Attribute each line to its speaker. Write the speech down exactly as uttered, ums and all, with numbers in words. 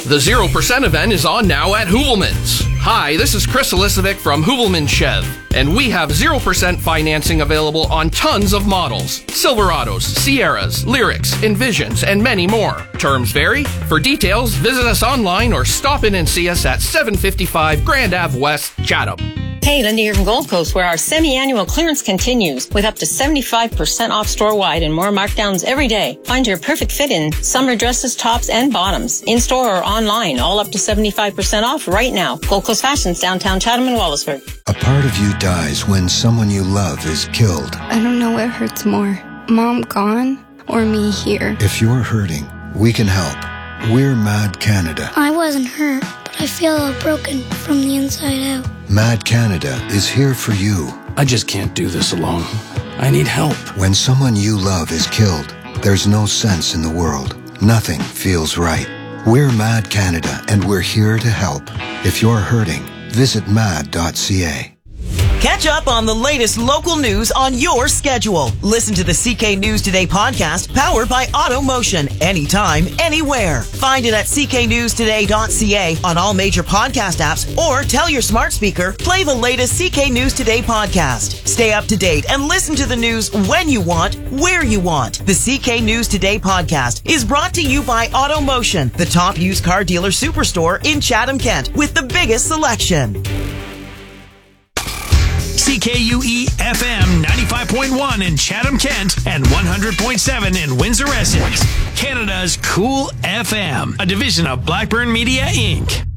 Speaker 1: The zero percent event is on now at Hoovelman's. Hi, this is Chris Elisovic from Hoovelman Chev, and we have zero percent financing available on tons of models. Silverados, Sierras, Lyrics, Envisions, and many more. Terms vary. For details, visit us online or stop in and see us at seven fifty-five Grand Ave West, Chatham.
Speaker 2: Hey, Linda here from Gold Coast, where our semi-annual clearance continues with up to seventy-five percent off store-wide and more markdowns every day. Find your perfect fit in summer dresses, tops, and bottoms. In-store or online, all up to seventy-five percent off right now. Gold Coast Fashions, downtown Chatham and Wallaceburg.
Speaker 3: A part of you dies when someone you love is killed.
Speaker 4: I don't know what hurts more, Mom gone or me here.
Speaker 3: If you're hurting, we can help. We're Mad Canada.
Speaker 5: I wasn't hurt, but I feel all broken from the inside out.
Speaker 3: Mad Canada is here for you.
Speaker 6: I just can't do this alone. I need help.
Speaker 3: When someone you love is killed, there's no sense in the world. Nothing feels right. We're Mad Canada, and we're here to help. If you're hurting, visit mad dot c a.
Speaker 7: Catch up on the latest local news on your schedule. Listen to the C K News Today podcast, powered by AutoMotion, anytime, anywhere. Find it at c k news today dot c a on all major podcast apps, or tell your smart speaker, play the latest C K News Today podcast. Stay up to date and listen to the news when you want, where you want. The C K News Today podcast is brought to you by AutoMotion, the top used car dealer superstore in Chatham, Kent, with the biggest selection.
Speaker 8: C K U E F M ninety-five point one in Chatham, Kent, and one hundred point seven in Windsor, Essex. Canada's Cool F M, a division of Blackburn Media, Incorporated.